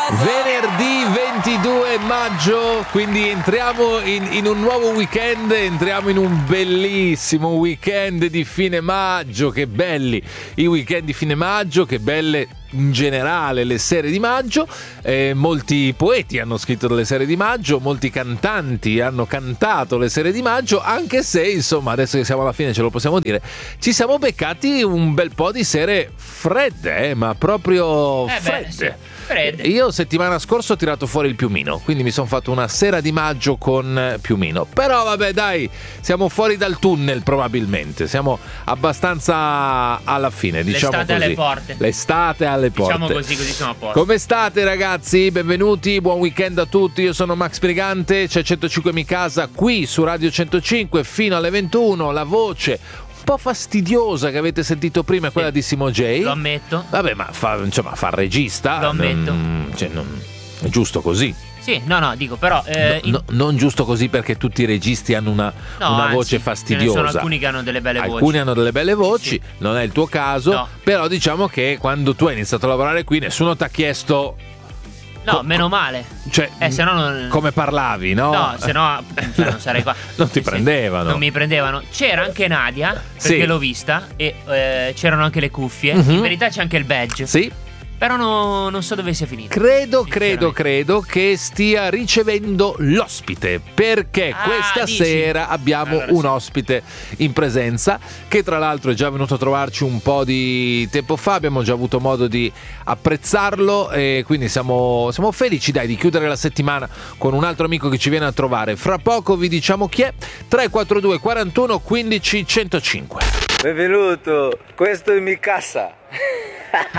Venerdì 22 maggio, quindi entriamo in un nuovo weekend, entriamo in un bellissimo weekend di fine maggio. Che belli i weekend di fine maggio, che belle in generale le sere di maggio. Molti poeti hanno scritto delle sere di maggio, molti cantanti hanno cantato le sere di maggio, anche se insomma adesso che siamo alla fine ce lo possiamo dire, ci siamo beccati un bel po' di sere fredde, ma proprio fredde. Sì. Io settimana scorsa ho tirato fuori il piumino, quindi mi sono fatto una sera di maggio con piumino. Però vabbè, dai, siamo fuori dal tunnel probabilmente, siamo abbastanza alla fine, diciamo l'estate così. alle porte. L'estate alle porte. Diciamo così siamo a posto. Come state ragazzi? Benvenuti, buon weekend a tutti. Io sono Max Brigante, c'è 105 Mi Casa qui su Radio 105 fino alle 21, la voce un po' fastidiosa che avete sentito prima è quella di Simo J. Lo ammetto. Vabbè, ma fa il regista. Lo ammetto. È giusto così. Sì, no, dico però non giusto così, perché tutti i registi hanno una voce fastidiosa. Ce ne sono alcuni che hanno delle belle voci. Alcuni hanno delle belle voci, sì. Non è il tuo caso, no. Però diciamo che quando tu hai iniziato a lavorare qui nessuno ti ha chiesto. No, meno male. Cioè, se no non... come parlavi, no? No, se no non sarei qua. Non ti prendevano. Non mi prendevano. C'era anche Nadia, perché sì. L'ho vista, e c'erano anche le cuffie. Mm-hmm. In verità c'è anche il badge. Sì. Però non so dove sia finito. Credo che stia ricevendo l'ospite, perché questa dici? sera abbiamo un ospite in presenza, che tra l'altro è già venuto a trovarci un po' di tempo fa, abbiamo già avuto modo di apprezzarlo e quindi siamo felici di chiudere la settimana con un altro amico che ci viene a trovare. Fra poco vi diciamo chi è. 342 41 15 105. Benvenuto, questo è Mi Casa.